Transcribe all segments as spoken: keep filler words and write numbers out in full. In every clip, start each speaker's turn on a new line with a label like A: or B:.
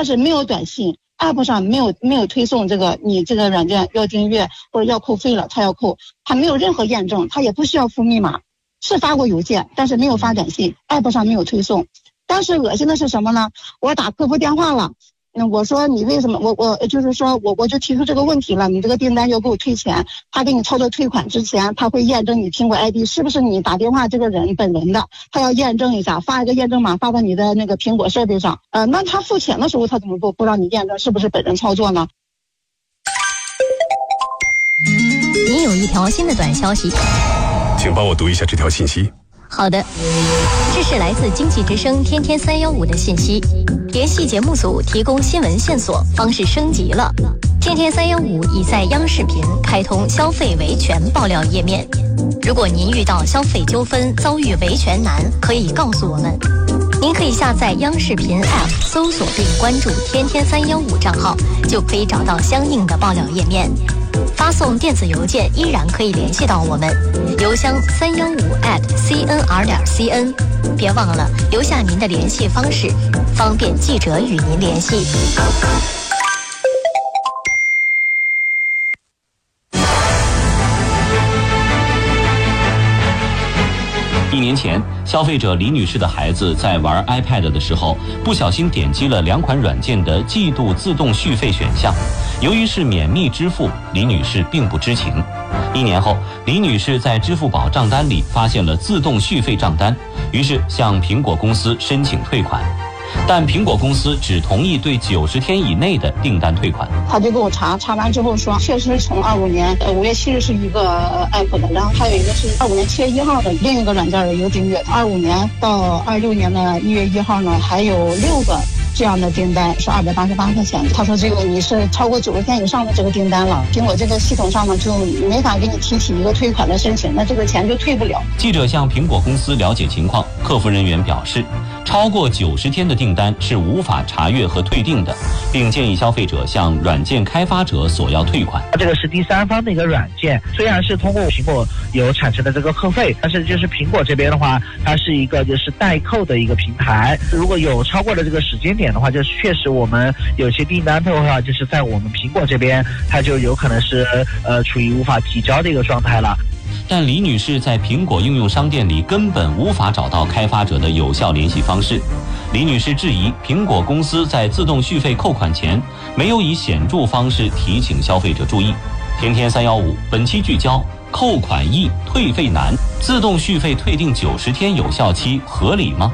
A: 但是没有短信 app 上没有没有推送这个你这个软件要订阅或者要扣费了，他要扣，他没有任何验证，他也不需要付密码，是发过邮件，但是没有发短信 app 上没有推送。但是恶心的是什么呢？我打客服电话了，嗯，我说你为什么我我就是说我我就提出这个问题了，你这个订单要给我退钱，他给你操作退款之前，他会验证你苹果 I D 是不是你打电话这个人本人的，他要验证一下，发一个验证码发到你的那个苹果设备上。呃，那他付钱的时候，他怎么不不让你验证是不是本人操作呢？
B: 您有一条新的短消息，
C: 请帮我读一下这条信息。
B: 好的，这是来自经济之声天天三一五的信息，联系节目组提供新闻线索方式升级了。天天三一五已在央视频开通消费维权爆料页面，如果您遇到消费纠纷遭遇维权难，可以告诉我们。您可以下载央视频 App 搜索并关注天天三一五账号，就可以找到相应的爆料页面。发送电子邮件依然可以联系到我们，邮箱三一五 at c n r 点 c n， 别忘了留下您的联系方式，方便记者与您联系。
D: 一年前，消费者李女士的孩子在玩 iPad 的时候，不小心点击了两款软件的季度自动续费选项。由于是免密支付，李女士并不知情。一年后，李女士在支付宝账单里发现了自动续费账单，于是向苹果公司申请退款。但苹果公司只同意对九十天以内的订单退款。
A: 他就给我查，查完之后说，确实从二五年呃五月七日是一个 app 的，然后还有一个是二五年七月一号的另一个软件的一个订阅，二五年到二六年的一月一号呢，还有六个这样的订单是二百八十八块钱。他说这个你是超过九十天以上的这个订单了，苹果这个系统上呢就没法给你提起一个退款的申请，那这个钱就退不了。
D: 记者向苹果公司了解情况，客服人员表示，超过九十天的订单是无法查阅和退订的，并建议消费者向软件开发者索要退款。
E: 这个是第三方的一个软件，虽然是通过苹果有产生的这个扣费，但是就是苹果这边的话，它是一个就是代扣的一个平台。如果有超过了这个时间点的话，就是确实我们有些订单的话，就是在我们苹果这边，它就有可能是呃处于无法提交的一个状态了。
D: 但李女士在苹果应用商店里根本无法找到开发者的有效联系方式。李女士质疑苹果公司在自动续费扣款前没有以显著方式提醒消费者注意。天天三一五本期聚焦：扣款易，退费难，自动续费退订九十天有效期合理吗？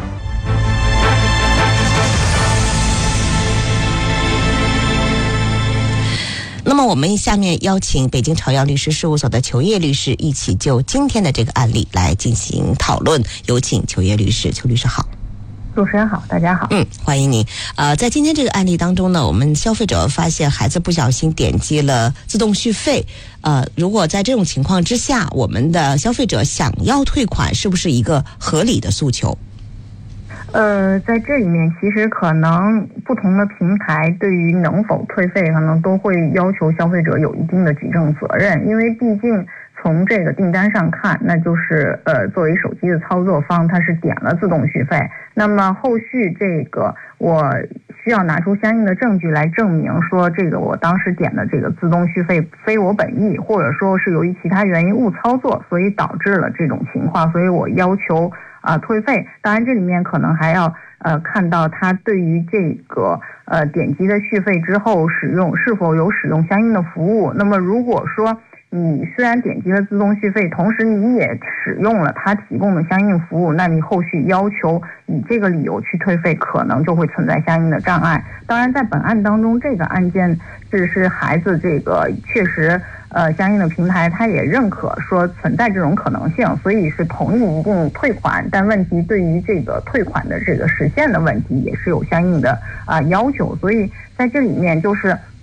F: 那么我们下面邀请北京朝阳律师事务所的裘烨律师一起就今天的这个案例来进行讨论。有请裘烨律师。裘律师好。
G: 主持人好，大家好。
F: 嗯，欢迎你。呃，在今天这个案例当中呢，我们消费者发现孩子不小心点击了自动续费。呃，如果在这种情况之下，我们的消费者想要退款，是不是一个合理的诉求？
G: 呃，在这里面其实可能不同的平台对于能否退费，可能都会要求消费者有一定的举证责任，因为毕竟从这个订单上看，那就是呃作为手机的操作方，他是点了自动续费，那么后续这个我需要拿出相应的证据来证明说这个我当时点的这个自动续费非我本意，或者说是由于其他原因误操作，所以导致了这种情况，所以我要求啊、呃、退费。当然这里面可能还要呃看到他对于这个呃点击的续费之后使用是否有使用相应的服务。那么如果说你虽然点击了自动续费，同时你也使用了他提供的相应服务，那你后续要求以这个理由去退费，可能就会存在相应的障碍。当然在本案当中，这个案件只是孩子这个确实呃相应的平台他也认可说存在这种可能性，所以是同意一定退款，但问题对于这个退款的这个实现的问题也是有相应的啊、呃、要求。所以在这里面就是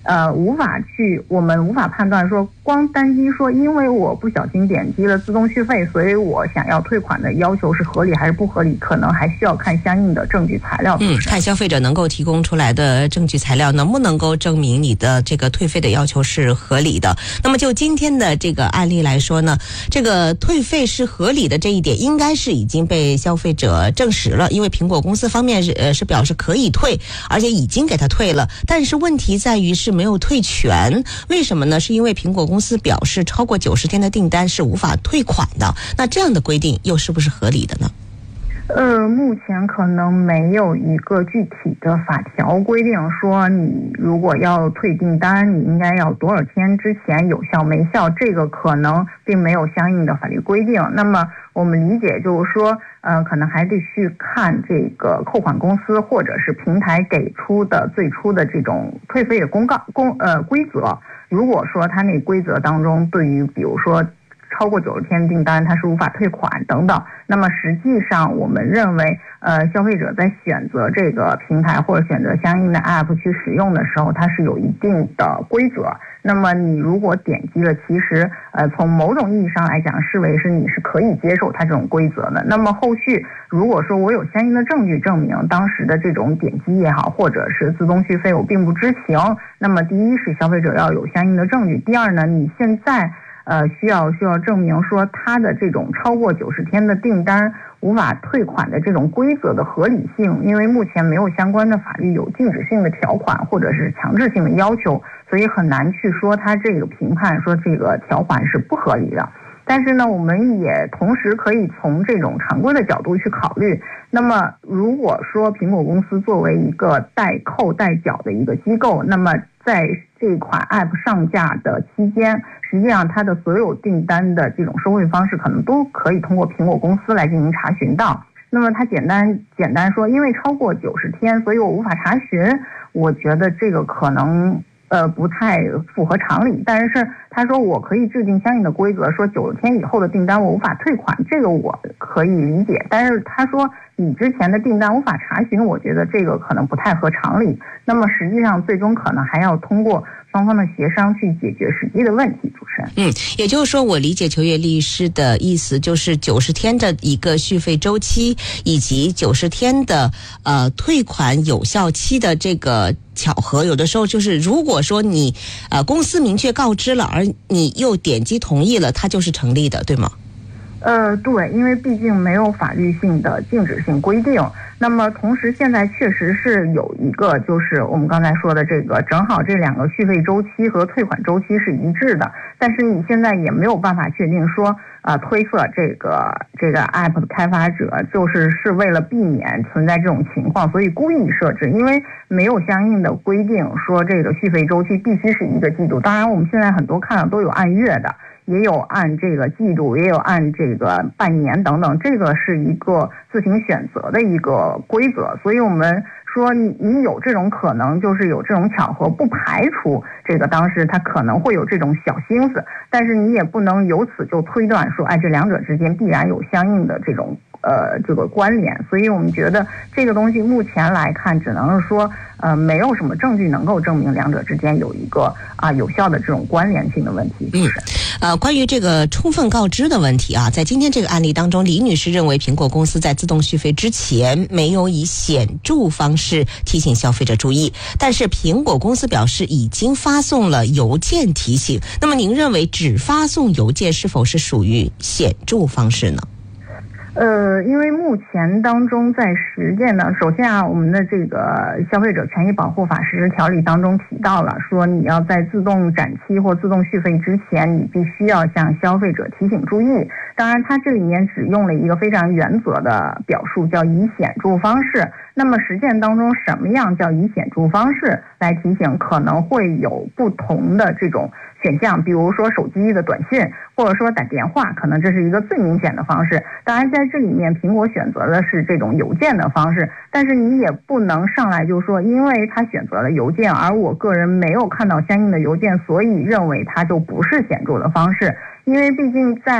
G: 呃，无法去，我们无法判断说，光单机说，因为我不小心点击了自动续费，所以我想要退款的要求是合理还是不合理，可能还需要看相应的证据材料。
F: 嗯，看消费者能够提供出来的证据材料能不能够证明你的这个退费的要求是合理的。那么就今天的这个案例来说呢，这个退费是合理的这一点，应该是已经被消费者证实了，因为苹果公司方面是呃是表示可以退，而且已经给他退了。但是问题在于是没有退全，为什么呢？是因为苹果公司表示超过九十天的订单是无法退款的。那这样的规定又是不是合理的呢？
G: 呃，目前可能没有一个具体的法条规定说你如果要退订单，你应该要多少天之前有效没效，这个可能并没有相应的法律规定。那么我们理解就是说，呃，可能还得去看这个扣款公司或者是平台给出的最初的这种退费的公告公呃规则。如果说它那规则当中对于比如说超过九十天订单它是无法退款等等，那么实际上我们认为呃，消费者在选择这个平台或者选择相应的 app 去使用的时候，它是有一定的规则。那么你如果点击了，其实呃从某种意义上来讲视为是你是可以接受它这种规则的。那么后续如果说我有相应的证据证明当时的这种点击也好或者是自动续费我并不知情，那么第一是消费者要有相应的证据，第二呢，你现在呃，需要需要证明说它的这种超过九十天的订单无法退款的这种规则的合理性，因为目前没有相关的法律有禁止性的条款或者是强制性的要求，所以很难去说它这个评判说这个条款是不合理的。但是呢，我们也同时可以从这种常规的角度去考虑，那么如果说苹果公司作为一个代扣代缴的一个机构，那么在这款 app 上架的期间，实际上它的所有订单的这种收费方式可能都可以通过苹果公司来进行查询到。那么它简单简单说，因为超过九十天，所以我无法查询，我觉得这个可能呃不太符合常理。但是他说我可以制定相应的规则，说九十天以后的订单我无法退款，这个我可以理解。但是他说你之前的订单无法查询，我觉得这个可能不太合常理。那么实际上最终可能还要通过双方的协商去解决实际的问题。主持人，
F: 嗯，也就是说，我理解秋月律师的意思，就是九十天的一个续费周期，以及九十天的呃退款有效期的这个巧合，有的时候就是如果说你呃公司明确告知了，而你又点击同意了，它就是成立的，对吗？
G: 呃，对，因为毕竟没有法律性的禁止性规定。那么同时现在确实是有一个，就是我们刚才说的这个，正好这两个续费周期和退款周期是一致的，但是你现在也没有办法确定说呃推测这个这个 app 的开发者就是是为了避免存在这种情况，所以故意设置，因为没有相应的规定说这个续费周期必须是一个季度。当然我们现在很多看到都有按月的，也有按这个季度，也有按这个半年等等，这个是一个自行选择的一个规则。所以我们说你你有这种可能，就是有这种巧合，不排除这个当时他可能会有这种小心思，但是你也不能由此就推断说哎这两者之间必然有相应的这种呃这个关联。所以我们觉得这个东西目前来看只能是说呃没有什么证据能够证明两者之间有一个啊有效的这种关联性的问题。
F: 嗯，呃，关于这个充分告知的问题啊，在今天这个案例当中，李女士认为苹果公司在自动续费之前没有以显著方式提醒消费者注意，但是苹果公司表示已经发送了邮件提醒。那么您认为只发送邮件是否是属于显著方式呢？
G: 呃，因为目前当中在实践呢，首先啊，我们的这个消费者权益保护法实施条例当中提到了，说你要在自动展期或自动续费之前，你必须要向消费者提醒注意。当然，它这里面只用了一个非常原则的表述，叫以显著方式。那么实践当中，什么样叫以显著方式来提醒，可能会有不同的这种选项，比如说手机的短信，或者说打电话，可能这是一个最明显的方式。当然在这里面苹果选择的是这种邮件的方式，但是你也不能上来就说因为他选择了邮件，而我个人没有看到相应的邮件，所以认为它就不是显著的方式。因为毕竟在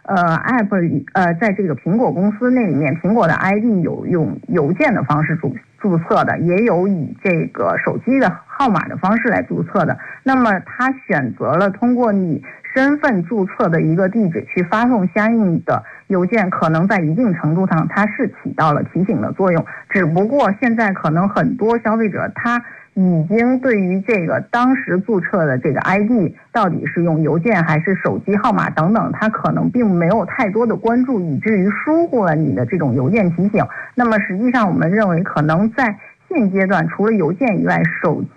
G: 呃 App 呃在这个苹果公司那里面，苹果的 I D 有用邮件的方式注注册的，也有以这个手机的号码的方式来注册的。那么他选择了通过你身份注册的一个地址去发送相应的邮件，可能在一定程度上它是起到了提醒的作用。只不过现在可能很多消费者他已经对于这个当时注册的这个 I D 到底是用邮件还是手机号码等等，他可能并没有太多的关注，以至于疏忽了你的这种邮件提醒。那么实际上我们认为可能在现阶段除了邮件以外，手